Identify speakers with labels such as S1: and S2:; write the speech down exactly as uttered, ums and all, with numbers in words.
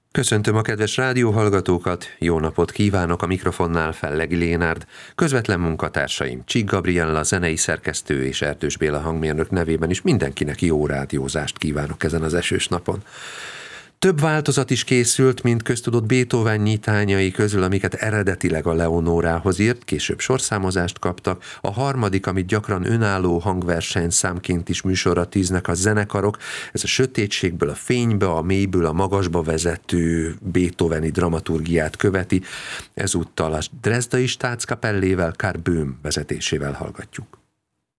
S1: Köszöntöm a kedves rádióhallgatókat, jó napot kívánok, a mikrofonnál Fellegi Lénárd, közvetlen munkatársaim Csík Gabriella, zenei szerkesztő és Erdős Béla hangmérnök nevében is mindenkinek jó rádiózást kívánok ezen az esős napon. Több változat is készült, mint köztudott Beethoven nyitányai közül, amiket eredetileg a Leonórához írt, később sorszámozást kaptak. A harmadik, amit gyakran önálló hangversenyszámként is műsorra tűznek a zenekarok, ez a sötétségből a fénybe, a mélyből a magasba vezető beethoveni dramaturgiát követi. Ezúttal a Dresdai Staatskapellével, Karl Böhm vezetésével hallgatjuk.